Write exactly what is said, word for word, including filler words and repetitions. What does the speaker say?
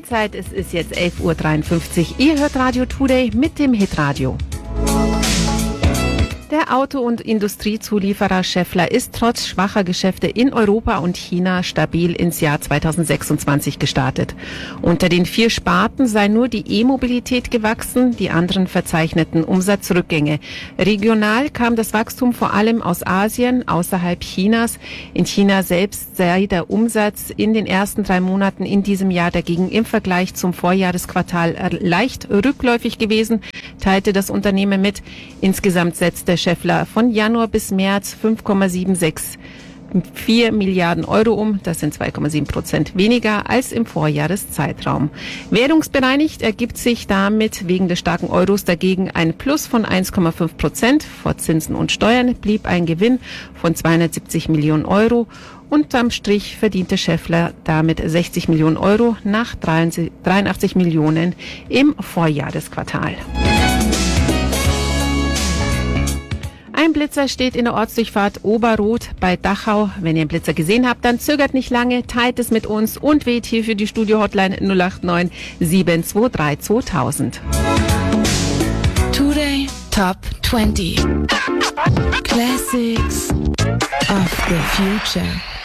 Die Zeit, es ist jetzt elf Uhr dreiundfünfzig. Ihr hört Radio Today mit dem Hitradio. Der Auto- und Industriezulieferer Schaeffler ist trotz schwacher Geschäfte in Europa und China stabil ins Jahr zweitausendsechsundzwanzig gestartet. Unter den vier Sparten sei nur die E-Mobilität gewachsen, die anderen verzeichneten Umsatzrückgänge. Regional kam das Wachstum vor allem aus Asien, außerhalb Chinas. In China selbst sei der Umsatz in den ersten drei Monaten in diesem Jahr dagegen im Vergleich zum Vorjahresquartal leicht rückläufig gewesen, teilte das Unternehmen mit. Insgesamt setzt der Schaeffler von Januar bis März fünf Komma siebenundsechzig vier Milliarden Euro um. Das sind zwei Komma sieben Prozent weniger als im Vorjahreszeitraum. Währungsbereinigt ergibt sich damit wegen des starken Euros dagegen ein Plus von eins Komma fünf Prozent. Vor Zinsen und Steuern blieb ein Gewinn von zweihundertsiebzig Millionen Euro. Unterm Strich verdiente Schaeffler damit sechzig Millionen Euro nach dreiundachtzig Millionen im Vorjahresquartal. Ein Blitzer steht in der Ortsdurchfahrt Oberroth bei Dachau. Wenn ihr einen Blitzer gesehen habt, dann zögert nicht lange, teilt es mit uns und wählt hier für die Studio-Hotline null acht neun sieben zwei drei zweitausend. Today Top zwanzig. Classics of the Future.